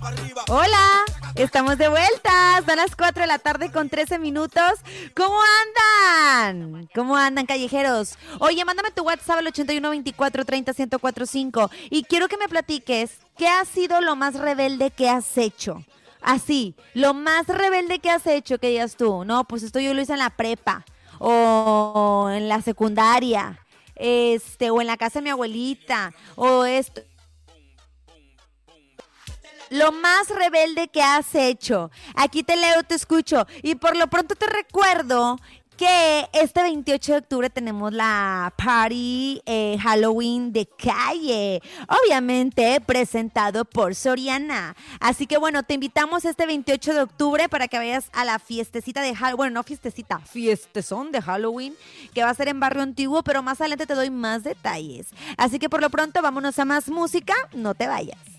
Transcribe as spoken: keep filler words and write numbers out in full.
Hola, estamos de vuelta. Son las cuatro de la tarde con trece minutos. ¿Cómo andan? ¿Cómo andan, callejeros? Oye, mándame tu WhatsApp al ochenta y uno veinticuatro treinta ciento cuarenta y cinco y quiero que me platiques qué ha sido lo más rebelde que has hecho. Así, lo más rebelde que has hecho, que digas tú, no, pues esto yo lo hice en la prepa o en la secundaria, este, o en la casa de mi abuelita, o esto. Lo más rebelde que has hecho. Aquí te leo, te escucho. Y por lo pronto te recuerdo que este veintiocho de octubre tenemos la party eh, Halloween de calle. Obviamente presentado por Soriana. Así que bueno, te invitamos este veintiocho de octubre para que vayas a la fiestecita de Halloween. Bueno, no fiestecita, fiestezón de Halloween, que va a ser en Barrio Antiguo, pero más adelante te doy más detalles. Así que por lo pronto vámonos a más música. No te vayas.